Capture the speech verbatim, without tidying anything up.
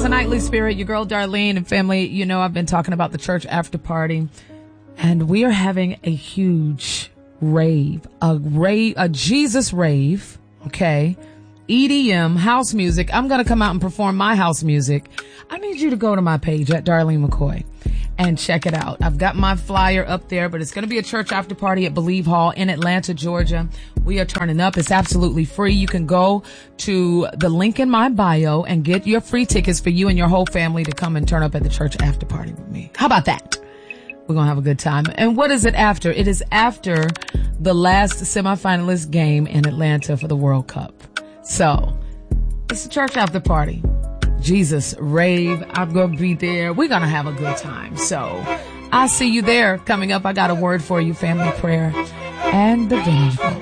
Nightly Spirit, your girl Darlene and family. You know, I've been talking about the church after party, and we are having a huge rave, a rave, a Jesus rave. Okay. E D M, house music. I'm going to come out and perform my house music. I need you to go to my page at Darlene McCoy and check it out. I've got my flyer up there, but it's going to be a church after party at Believe Hall in Atlanta, Georgia. We are turning up. It's absolutely free. You can go to the link in my bio and get your free tickets for you and your whole family to come and turn up at the church after party with me. How about that? We're going to have a good time. And what is it after? It is after the last semifinalist game in Atlanta for the World Cup. So it's a church after party. Jesus rave. I'm going to be there. We're going to have a good time. So I'll see you there. Coming up, I got a word for you, family prayer and the vintage.